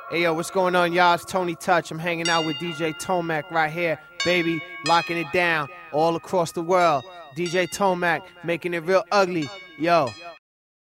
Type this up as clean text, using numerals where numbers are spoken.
Hey yo, what's going on, y'all? It's Tony Touch. I'm hanging out with DJ Tomac right here, baby, locking it down all across the world. DJ Tomac making it real ugly. Yo,